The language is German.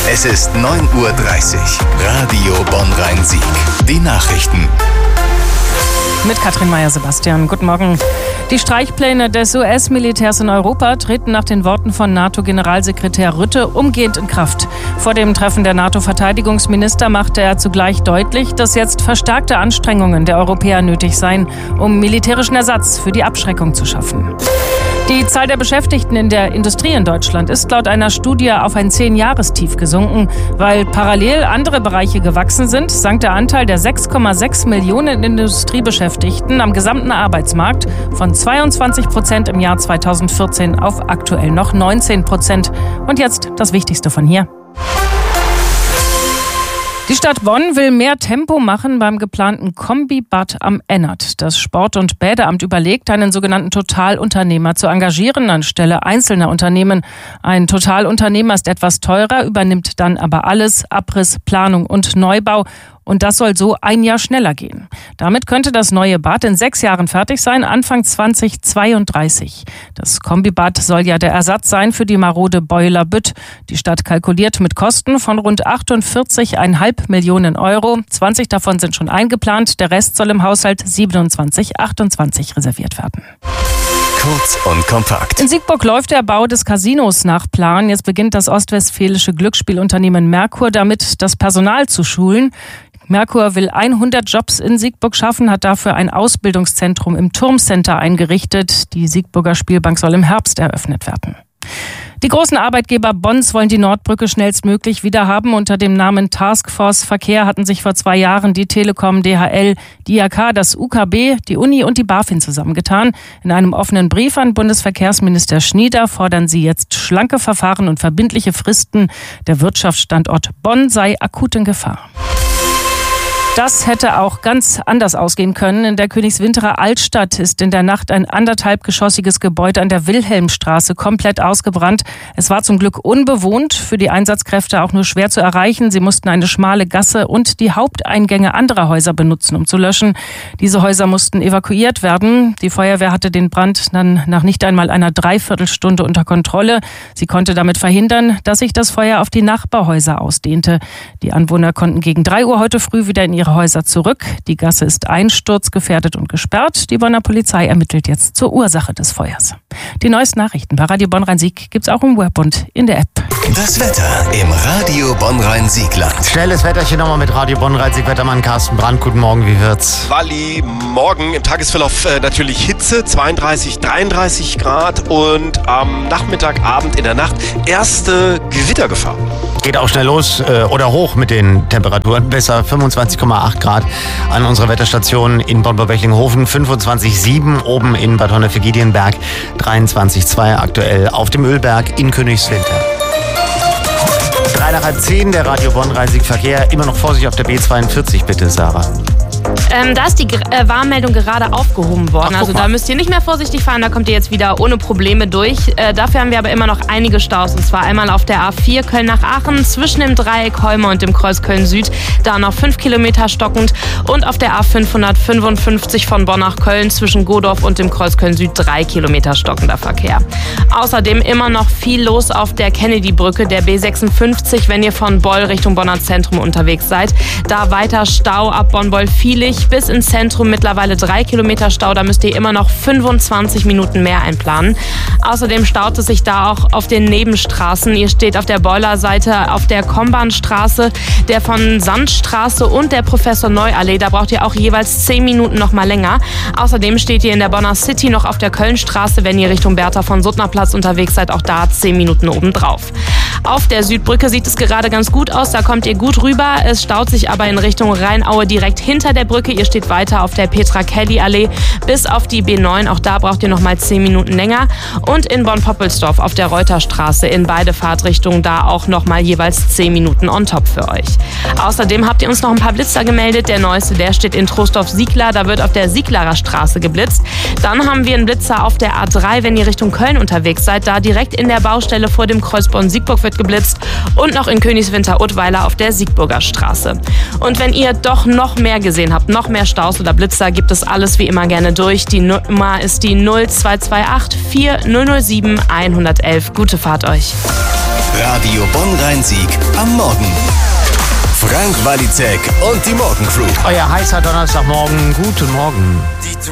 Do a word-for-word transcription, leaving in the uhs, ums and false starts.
Es ist neun Uhr dreißig. Radio Bonn-Rhein-Sieg. Die Nachrichten. Mit Katrin Meyer-Sebastian. Guten Morgen. Die Streichpläne des U S-Militärs in Europa treten nach den Worten von NATO-Generalsekretär Rutte umgehend in Kraft. Vor dem Treffen der NATO-Verteidigungsminister machte er zugleich deutlich, dass jetzt verstärkte Anstrengungen der Europäer nötig seien, um militärischen Ersatz für die Abschreckung zu schaffen. Die Zahl der Beschäftigten in der Industrie in Deutschland ist laut einer Studie auf ein Zehn-Jahrestief gesunken. Weil parallel andere Bereiche gewachsen sind, sank der Anteil der sechs Komma sechs Millionen Industriebeschäftigten am gesamten Arbeitsmarkt von zweiundzwanzig Prozent im Jahr zweitausendvierzehn auf aktuell noch neunzehn Prozent. Und jetzt das Wichtigste von hier. Die Stadt Bonn will mehr Tempo machen beim geplanten Kombibad am Ennert. Das Sport- und Bäderamt überlegt, einen sogenannten Totalunternehmer zu engagieren anstelle einzelner Unternehmen. Ein Totalunternehmer ist etwas teurer, übernimmt dann aber alles, Abriss, Planung und Neubau. Und das soll so ein Jahr schneller gehen. Damit könnte das neue Bad in sechs Jahren fertig sein, Anfang zweitausendzweiunddreißig. Das Kombibad soll ja der Ersatz sein für die marode Boiler Bütt. Die Stadt kalkuliert mit Kosten von rund achtundvierzig Komma fünf Millionen Euro. zwanzig davon sind schon eingeplant. Der Rest soll im Haushalt siebenundzwanzig achtundzwanzig reserviert werden. Kurz und kompakt. In Siegburg läuft der Bau des Casinos nach Plan. Jetzt beginnt das ostwestfälische Glücksspielunternehmen Merkur damit, das Personal zu schulen. Merkur will hundert Jobs in Siegburg schaffen, hat dafür ein Ausbildungszentrum im Turmcenter eingerichtet. Die Siegburger Spielbank soll im Herbst eröffnet werden. Die großen Arbeitgeber Bonns wollen die Nordbrücke schnellstmöglich wieder haben. Unter dem Namen Taskforce Verkehr hatten sich vor zwei Jahren die Telekom, D H L, die I H K, das U K B, die Uni und die BaFin zusammengetan. In einem offenen Brief an Bundesverkehrsminister Schnieder fordern sie jetzt schlanke Verfahren und verbindliche Fristen. Der Wirtschaftsstandort Bonn sei akut in Gefahr. Das hätte auch ganz anders ausgehen können. In der Königswinterer Altstadt ist in der Nacht ein anderthalbgeschossiges Gebäude an der Wilhelmstraße komplett ausgebrannt. Es war zum Glück unbewohnt, für die Einsatzkräfte auch nur schwer zu erreichen. Sie mussten eine schmale Gasse und die Haupteingänge anderer Häuser benutzen, um zu löschen. Diese Häuser mussten evakuiert werden. Die Feuerwehr hatte den Brand dann nach nicht einmal einer Dreiviertelstunde unter Kontrolle. Sie konnte damit verhindern, dass sich das Feuer auf die Nachbarhäuser ausdehnte. Die Anwohner konnten gegen drei Uhr heute früh wieder in ihre Häuser zurück. Die Gasse ist einsturzgefährdet und gesperrt. Die Bonner Polizei ermittelt jetzt zur Ursache des Feuers. Die neuesten Nachrichten bei Radio Bonn-Rhein-Sieg gibt's auch im Web und in der App. Das Wetter im Radio Bonn-Rhein-Siegland. Schnelles Wetterchen nochmal mit Radio Bonn-Rhein-Sieg. Wettermann Carsten Brandt. Guten Morgen, wie wird's? Walli, morgen im Tagesverlauf äh, natürlich Hitze, zweiunddreißig, dreiunddreißig Grad und am Nachmittag, Abend, in der Nacht erste Gewittergefahr. Geht auch schnell los äh, oder hoch mit den Temperaturen. Besser fünfundzwanzig Komma acht Grad an unserer Wetterstation in Bonn-Bechlingenhofen. fünfundzwanzig Komma sieben oben in Bad Honnef-Giedienberg. dreiundzwanzig Komma zwei aktuell auf dem Ölberg in Königswinter. Drei nach halb zehn, der Radio Bonn-Rhein-Sieg Verkehr. Immer noch Vorsicht auf der B zweiundvierzig, bitte, Sarah. Ähm, da ist die äh, Warnmeldung gerade aufgehoben worden. Ach, also da müsst ihr nicht mehr vorsichtig fahren, da kommt ihr jetzt wieder ohne Probleme durch. Äh, dafür haben wir aber immer noch einige Staus. Und zwar einmal auf der A vier Köln nach Aachen, zwischen dem Dreieck Heume und dem Kreuz Köln-Süd. Da noch fünf Kilometer stockend. Und auf der A fünfhundertfünfundfünfzig von Bonn nach Köln, zwischen Godorf und dem Kreuz Köln-Süd, drei Kilometer stockender Verkehr. Außerdem immer noch viel los auf der Kennedy-Brücke, der B sechsundfünfzig, wenn ihr von Boll Richtung Bonner Zentrum unterwegs seid. Da weiter Stau ab Bonn-Boll-Vielig bis ins Zentrum, mittlerweile drei Kilometer Stau. Da müsst ihr immer noch fünfundzwanzig Minuten mehr einplanen. Außerdem staut es sich da auch auf den Nebenstraßen. Ihr steht auf der Boilerseite auf der Kombahnstraße, der von Sandstraße und der Professor-Neu-Allee. Da braucht ihr auch jeweils zehn Minuten noch mal länger. Außerdem steht ihr in der Bonner City noch auf der Kölnstraße, wenn ihr Richtung Bertha von Suttner Platz unterwegs seid. Auch da zehn Minuten obendrauf. Auf der Südbrücke sieht es gerade ganz gut aus. Da kommt ihr gut rüber. Es staut sich aber in Richtung Rheinaue direkt hinter der Brücke. Ihr steht weiter auf der Petra-Kelly-Allee bis auf die B neun. Auch da braucht ihr noch mal zehn Minuten länger. Und in Bonn-Poppelsdorf auf der Reuterstraße in beide Fahrtrichtungen da auch noch mal jeweils zehn Minuten on top für euch. Außerdem habt ihr uns noch ein paar Blitzer gemeldet. Der neueste, der steht in Trostorf-Siegler. Da wird auf der Sieglerer Straße geblitzt. Dann haben wir einen Blitzer auf der A drei, wenn ihr Richtung Köln unterwegs seid. Da direkt in der Baustelle vor dem Kreuz Bonn-Siegburg wird geblitzt. Und noch in Königswinter-Ottweiler auf der Siegburger Straße. Und wenn ihr doch noch mehr gesehen habt, noch mehr Staus oder Blitzer, gibt es alles wie immer gerne durch. Die Nummer ist die null zwei zwei acht vier null null sieben eins eins eins. Gute Fahrt euch. Radio Bonn-Rhein-Sieg am Morgen. Frank Walizek und die Morgencrew. Euer heißer Donnerstagmorgen. Guten Morgen.